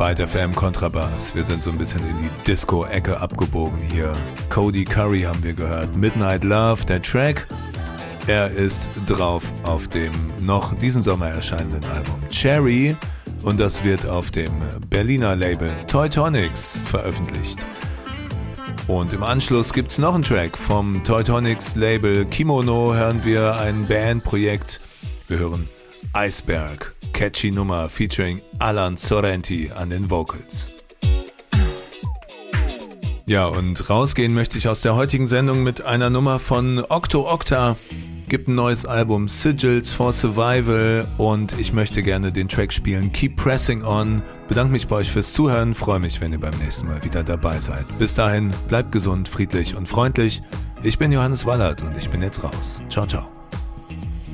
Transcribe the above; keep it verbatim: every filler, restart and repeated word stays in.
Byte F M Kontrabass. Wir sind so ein bisschen in die Disco-Ecke abgebogen hier. Cody Curry haben wir gehört. Midnight Love, der Track. Er ist drauf auf dem noch diesen Sommer erscheinenden Album Cherry und das wird auf dem Berliner Label Teutonics veröffentlicht. Und im Anschluss gibt's noch einen Track vom Teutonics Label Kimono, hören wir ein Bandprojekt. Wir hören Iceberg, catchy Nummer featuring Alan Sorrenti an den Vocals. Ja, und rausgehen möchte ich aus der heutigen Sendung mit einer Nummer von Octo Octa. Gibt ein neues Album, Sigils for Survival, und ich möchte gerne den Track spielen, Keep Pressing On. Bedanke mich bei euch fürs Zuhören, freue mich, wenn ihr beim nächsten Mal wieder dabei seid. Bis dahin, bleibt gesund, friedlich und freundlich. Ich bin Johannes Wallert und ich bin jetzt raus. Ciao, ciao.